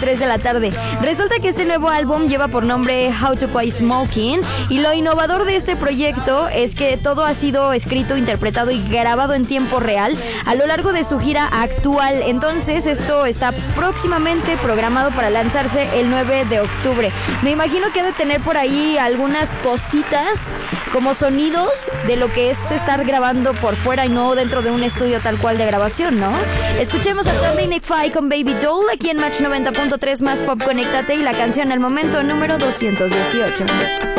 3 de la tarde. Resulta que este nuevo álbum lleva por nombre How to Quit Smoking, y lo innovador de este proyecto es que todo ha sido escrito, interpretado y grabado en tiempo real a lo largo de su gira actual. Entonces esto está próximamente programado para lanzarse el 9 de octubre. Me imagino que ha de tener por ahí algunas cositas como sonidos de lo que es estar grabando por fuera y no dentro de un estudio tal cual de grabación, ¿no? Escuchemos a Dominic Fike con Baby Doll aquí en Match 90.3 más Pop. Conéctate, y la canción al momento número 218.